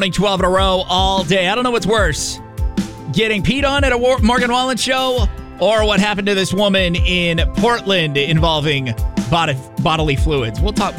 12 in a row all day. I don't know what's worse, getting peed on at a Morgan Wallen show or what happened to this woman in Portland involving bodily fluids. We'll talk more.